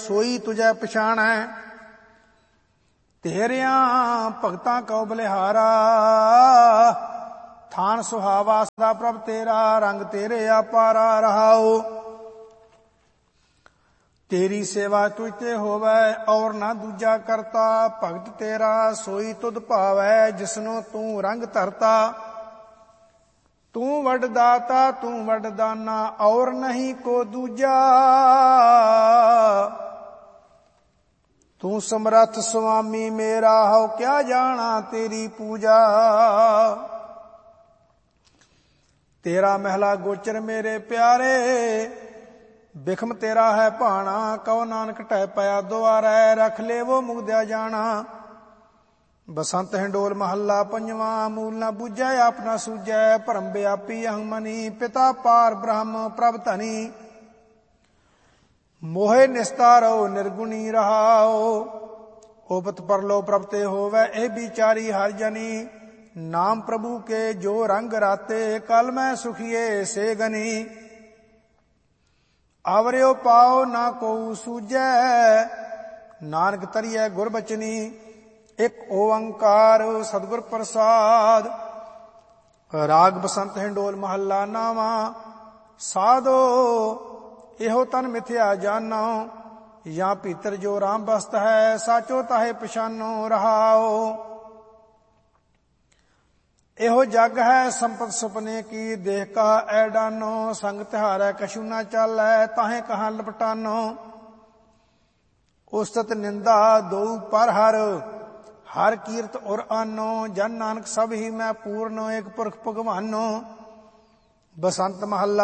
सोई तुझै पछाणै। तेरियां भगतां कौ बलिहारा, थान सुहावा सदा प्रभ तेरा, रंग तेरे अपारा रहाओ। तेरी सेवा तुझ ते होवै और ना दूजा करता, भगत तेरा सोई तुध भावै, जिसनो तू रंग धरता। तू वड दाता तू वड दाना, और नहीं को दूजा, तू समरथ स्वामी मेरा, हो क्या जाना तेरी पूजा। तेरा महला गोचर मेरे प्यारे, बिखम तेरा है भाना, कहो नानक टह पाया द्वारै, रख ले वो मुगद्या जाना। बसंत हिंडोल महला पंजवा, मूल न बूझै आप न सूझै, भरम व्यापी अहं मनी, पिता पार ब्रह्म प्रभ धनी। मोहे निस्तारो निर्गुणी रहाओ, ओपत परलो प्रभ ते होवै, ए बिचारी हर जनी। नाम प्रभु के जो रंग राते, कल मैं सुखिए से गनी। आवरियो पाओ ना को सूझै, नानक तरियै गुर बचनी। एक ओंकार सतगुर प्रसाद। राग बसंत हिंडोल महला नावा, साधो एहो तन मिथ्या जानो, या भीतर जो राम बसत है, साचो ताहे पछानो रहाओ। एहो जग है संपत सुपने की, देह का ऐडानो, संग तिहारै कछु न चालै, ताहे कहाँ लपटानो। उस्तत निंदा दो पर हर कीरत और आनो, जन नानक सब ही मैं पूर्ण, एक पुरख भगवानो। बसंत महला